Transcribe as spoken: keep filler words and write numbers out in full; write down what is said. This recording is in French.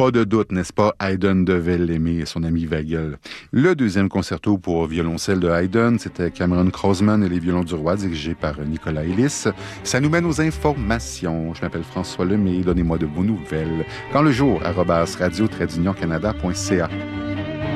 Pas de doute, n'est-ce pas? Haydn devait l'aimer et son ami Weigel. Le deuxième concerto pour violoncelle de Haydn, c'était Cameron Crossman et les violons du roi, dirigé par Nicolas Ellis. Ça nous mène aux informations. Je m'appelle François Lemay. Donnez-moi de vos nouvelles. Quand le jour, arobase radio-canada.ca.